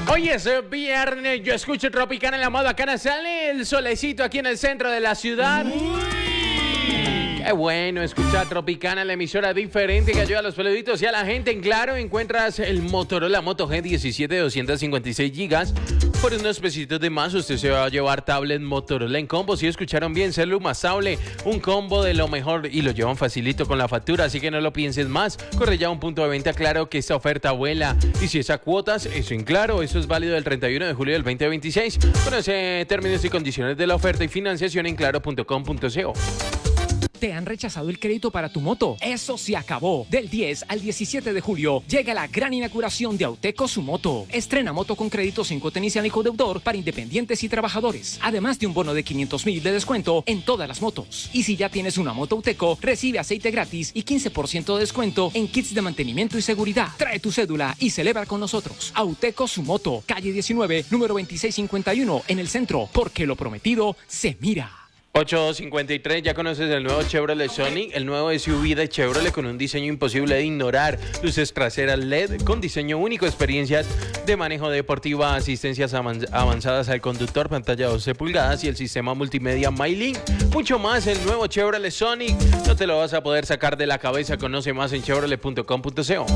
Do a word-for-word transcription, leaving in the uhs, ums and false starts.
Hoy es viernes, yo escucho Tropicana en la moda bacana, sale el solecito aquí en el centro de la ciudad. Qué bueno escuchar Tropicana, la emisora diferente que ayuda a los peluditos y a la gente. En Claro encuentras el Motorola Moto G diecisiete de doscientos cincuenta y seis gigas. Por unos pesitos de más, usted se va a llevar tablet Motorola en combo. Si escucharon bien, celu más tablet, un combo de lo mejor y lo llevan facilito con la factura, así que no lo pienses más. Corre ya a un punto de venta Claro que esta oferta vuela. Y si es a cuotas, eso en Claro, eso es válido del treinta y uno de julio del veinte veintiséis. Conoce términos y condiciones de la oferta y financiación en claro punto com punto co. ¿Te han rechazado el crédito para tu moto? Eso se acabó. Del diez al diecisiete de julio llega la gran inauguración de Auteco Su Moto. Estrena moto con crédito sin cuota inicial y codeudor para independientes y trabajadores. Además de un bono de quinientos mil de descuento en todas las motos. Y si ya tienes una moto Auteco, recibe aceite gratis y quince por ciento de descuento en kits de mantenimiento y seguridad. Trae tu cédula y celebra con nosotros. Auteco Su Moto, calle diecinueve, número veintiséis cincuenta y uno, en el centro, porque lo prometido se mira. ocho cincuenta y tres, ya conoces el nuevo Chevrolet Sonic, el nuevo S U V de Chevrolet con un diseño imposible de ignorar, luces traseras L E D con diseño único, experiencias de manejo deportiva, asistencias avanzadas al conductor, pantalla doce pulgadas y el sistema multimedia MyLink. Mucho más, el nuevo Chevrolet Sonic, no te lo vas a poder sacar de la cabeza, conoce más en chevrolet punto com punto co.